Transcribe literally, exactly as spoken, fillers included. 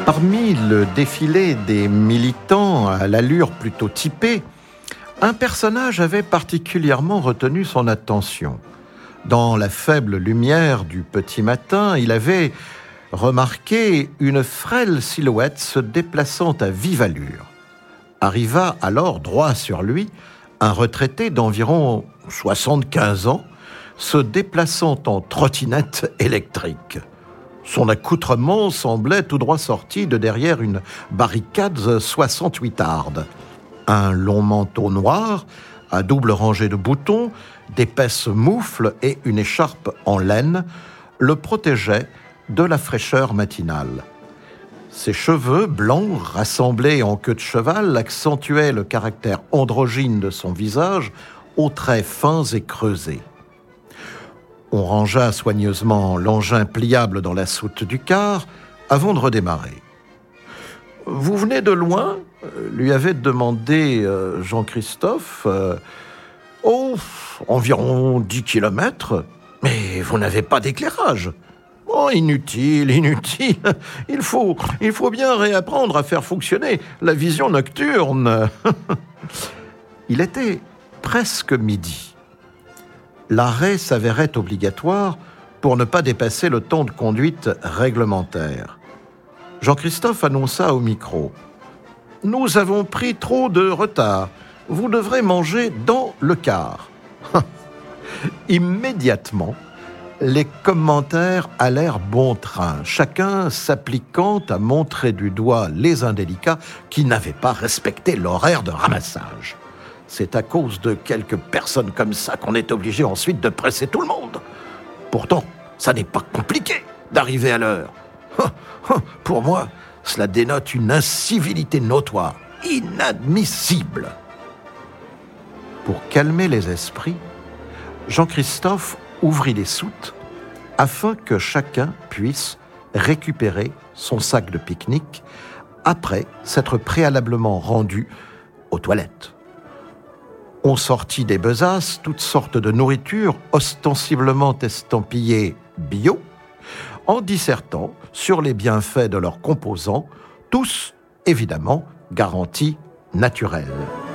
Parmi le défilé des militants à l'allure plutôt typée, un personnage avait particulièrement retenu son attention. Dans la faible lumière du petit matin, il avait remarqué une frêle silhouette se déplaçant à vive allure. Arriva alors droit sur lui un retraité d'environ soixante-quinze ans, se déplaçant en trottinette électrique. Son accoutrement semblait tout droit sorti de derrière une barricade soixante-huitarde. Un long manteau noir, à double rangée de boutons, d'épaisses moufles et une écharpe en laine le protégeaient de la fraîcheur matinale. Ses cheveux blancs, rassemblés en queue de cheval, accentuaient le caractère androgyne de son visage, aux traits fins et creusés. On rangea soigneusement l'engin pliable dans la soute du car avant de redémarrer. « Vous venez de loin ?» lui avait demandé euh, Jean-Christophe. Euh, « Oh, environ dix kilomètres. Mais vous n'avez pas d'éclairage. » « Oh, inutile, inutile. Il faut, il faut bien réapprendre à faire fonctionner la vision nocturne. » Il était presque midi. L'arrêt s'avérait obligatoire pour ne pas dépasser le temps de conduite réglementaire. Jean-Christophe annonça au micro. « Nous avons pris trop de retard. Vous devrez manger dans le car. » Immédiatement, les commentaires allèrent bon train, chacun s'appliquant à montrer du doigt les indélicats qui n'avaient pas respecté l'horaire de ramassage. C'est à cause de quelques personnes comme ça qu'on est obligé ensuite de presser tout le monde. Pourtant, ça n'est pas compliqué d'arriver à l'heure. Pour moi, cela dénote une incivilité notoire, inadmissible. Pour calmer les esprits, Jean-Christophe ouvrit les soutes afin que chacun puisse récupérer son sac de pique-nique après s'être préalablement rendu aux toilettes. On sortit des besaces toutes sortes de nourritures ostensiblement estampillées bio, en dissertant sur les bienfaits de leurs composants, tous évidemment garantis naturels.